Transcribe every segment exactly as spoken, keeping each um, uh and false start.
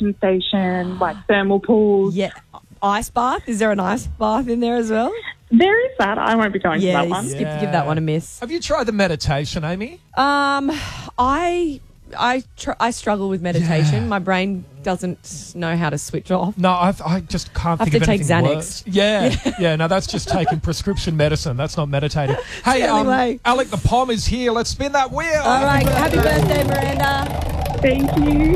relaxation station, like thermal pools. Yeah. Ice bath? Is there an ice bath in there as well? There is that. I won't be going Yeah, to that one. skip, Yeah. give that one a miss. Have you tried the meditation, Amy? Um, I I tr- I struggle with meditation. Yeah. My brain doesn't know how to switch off. No, I've, I just can't I have think to of take anything Xanax. worse. Yeah, yeah, no, that's just taking prescription medicine. That's not meditating. Hey, the only um, way. Alec the Pom is here. Let's spin that wheel. All right, happy birthday, Miranda. Thank you.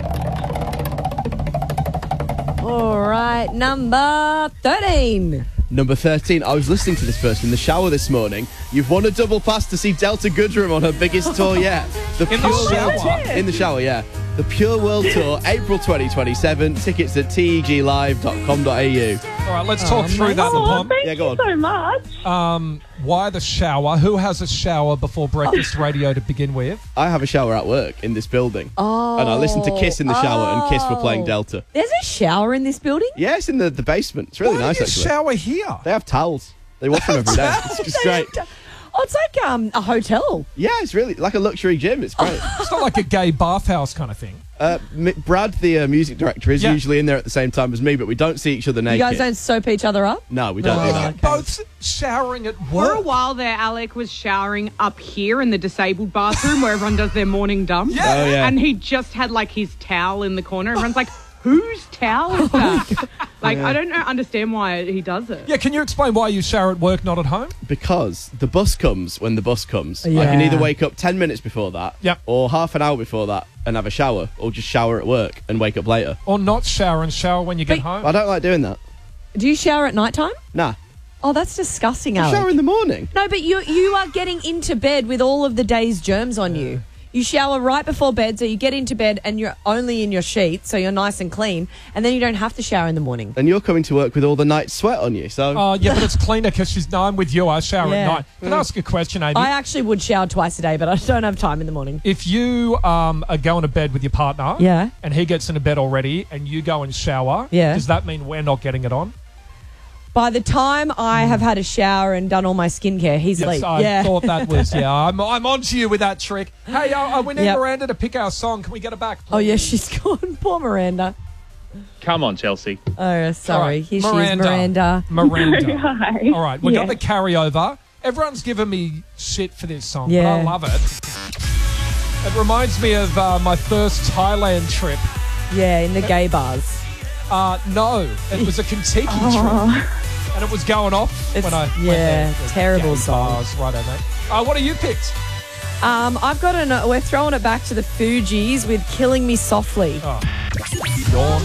All right, number thirteen. Number thirteen, I was listening to this person in the shower this morning. You've won a double pass to see Delta Goodrem on her biggest tour yet. The In the Pure shower? World, in the shower, yeah. The Pure World Tour, April twenty twenty-seven. Tickets at T E G live dot com dot A U. All right, let's talk through that, the Oh, Pom. thank Yeah, go you on. so much. Um, why the shower? Who has a shower before breakfast radio to begin with? I have a shower at work in this building. Oh. And I listen to Kiss in the shower, and Kiss were playing Delta. There's a shower in this building? Yeah, it's in the, the basement. It's really Why nice, do you actually. shower here? They have towels. They wash them every day. It's just great. Oh, it's like um, a hotel. Yeah, it's really like a luxury gym. It's great. It's not like a gay bathhouse kind of thing. Uh, M- Brad, the uh, music director, is Yeah. usually in there at the same time as me, but we don't see each other naked. You guys don't soap each other up? No, we don't Oh, do that. okay. Both showering at For a work. while there, Alec was showering up here in the disabled bathroom where everyone does their morning dump. Yeah. Oh, yeah. And he just had like his towel in the corner. Everyone's like, whose towel is that? Like, I don't know, understand why he does it. Yeah, can you explain why you shower at work, not at home? Because the bus comes when the bus comes. I can Yeah. either wake up ten minutes before that, Yep. or half an hour before that and have a shower, or just shower at work and wake up later. Or not shower and shower when you get But- home? I don't like doing that. Do you shower at night time? Nah, Oh, that's disgusting, I Alex. shower in the morning. No, but you you are getting into bed with all of the day's germs on you. You shower right before bed, so you get into bed and you're only in your sheets, so you're nice and clean, and then you don't have to shower in the morning. And you're coming to work with all the night sweat on you, so... Oh, yeah, but it's cleaner because she's. No, I'm with you. I shower Yeah. at night. Can I ask a question, Amy? I actually would shower twice a day, but I don't have time in the morning. If you um, are going to bed with your partner, Yeah. and he gets into bed already, and you go and shower, Yeah. does that mean we're not getting it on? By the time I have had a shower and done all my skincare, he's Yes, asleep. I yeah. thought that was. Yeah, I'm. I'm on to you with that trick. Hey, uh, uh, we need Yep. Miranda to pick our song. Can we get her back? Oh, please? yeah, she's gone. Poor Miranda. Come on, Chelsea. Oh, sorry. All right, Here Miranda. she is, Miranda. Miranda. Hi. All right, we Yeah. got the carryover. Everyone's giving me shit for this song, Yeah. but I love it. It reminds me of uh, my first Thailand trip. Yeah, in the gay bars. Uh, no, it was a Kentucky trip, and it was going off It's- when I went yeah, there. The terrible gay song. Bars. Right, mate. Uh, what have you picked? Um, I've got an. We're throwing it back to the Fugees with "Killing Me Softly." Oh, yawn.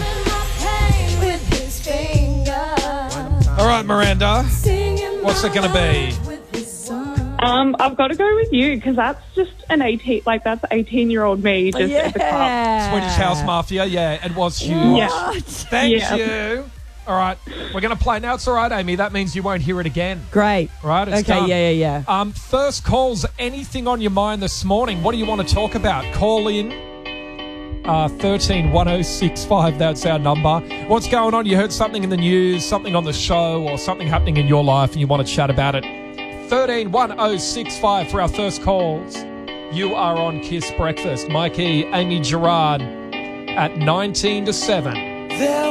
All right, Miranda. What's it going to be? Um, I've got to go with you because that's just an eighteen, like that's eighteen-year-old me just at the club. Swedish House Mafia, yeah, it was huge. Yeah. Thank Yeah. you. All right, we're going to play now. It's all right, Amy. That means you won't hear it again. Great. Right? It's Okay. done. Yeah, yeah, yeah. Um, first calls. Anything on your mind this morning? What do you want to talk about? Call in. Uh, thirteen one oh six five. That's our number. What's going on? You heard something in the news, something on the show, or something happening in your life, and you want to chat about it? thirteen one oh six five for our first calls. You are on Kiss Breakfast. Mikey, Amy Gerard at nineteen to seven.